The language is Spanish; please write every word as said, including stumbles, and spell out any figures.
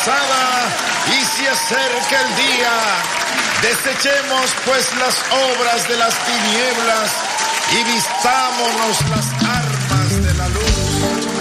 avanzada y se acerca el día. Desechemos pues las obras de las tinieblas y vistámonos las armas